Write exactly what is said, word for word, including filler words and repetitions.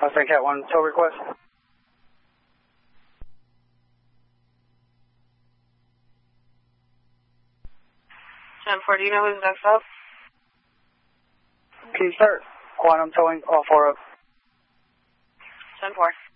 Mustang Cat one, tow request. ten four, do you know who's next up? Can you start Quantum towing all four up? ten four.